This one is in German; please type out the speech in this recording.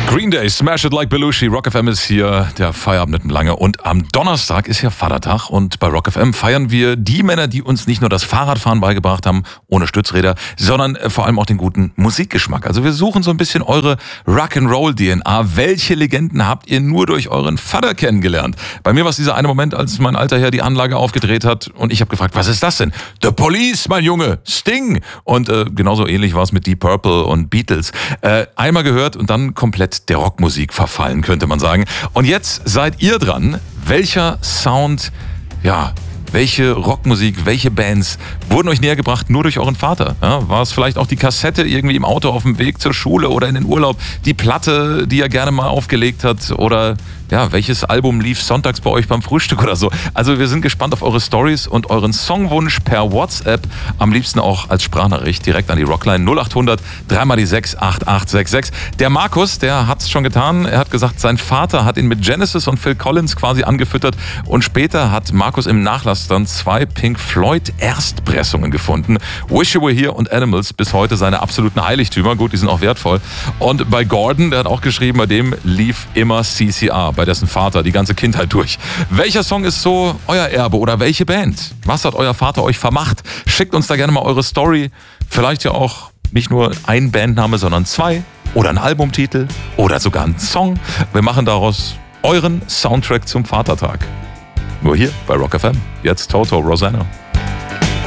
Green Day, Smash It Like Belushi. Rock FM ist hier, der Feierabend mit dem Lange. Und am Donnerstag ist ja Vatertag. Und bei Rock FM feiern wir die Männer, die uns nicht nur das Fahrradfahren beigebracht haben, ohne Stützräder, sondern vor allem auch den guten Musikgeschmack. Also wir suchen so ein bisschen eure Rock'n'Roll-DNA. Welche Legenden habt ihr nur durch euren Vater kennengelernt? Bei mir war es dieser eine Moment, als mein alter Herr die Anlage aufgedreht hat. Und ich habe gefragt, was ist das denn? The Police, mein Junge, Sting. Und genauso ähnlich war es mit Deep Purple und Beatles. Einmal gehört und dann komplett der Rockmusik verfallen, könnte man sagen. Und jetzt seid ihr dran. Welcher Sound, welche Rockmusik, welche Bands wurden euch näher gebracht nur durch euren Vater? Ja, war es vielleicht auch die Kassette irgendwie im Auto auf dem Weg zur Schule oder in den Urlaub? Die Platte, die er gerne mal aufgelegt hat? Oder welches Album lief sonntags bei euch beim Frühstück oder so? Also wir sind gespannt auf eure Stories und euren Songwunsch per WhatsApp. Am liebsten auch als Sprachnachricht direkt an die Rockline 0800 3x6 8866. Der Markus, der hat's schon getan. Er hat gesagt, sein Vater hat ihn mit Genesis und Phil Collins quasi angefüttert. Und später hat Markus im Nachlass dann 2 Pink Floyd Erstpressungen gefunden. Wish You Were Here und Animals, bis heute seine absoluten Heiligtümer. Gut, die sind auch wertvoll. Und bei Gordon, der hat auch geschrieben, bei dem lief immer CCR, bei dessen Vater die ganze Kindheit durch. Welcher Song ist so euer Erbe oder welche Band? Was hat euer Vater euch vermacht? Schickt uns da gerne mal eure Story. Vielleicht ja auch nicht nur ein Bandname, sondern 2 oder ein Albumtitel oder sogar ein Song. Wir machen daraus euren Soundtrack zum Vatertag. Nur hier bei Rock FM. Jetzt Toto, Rosanna.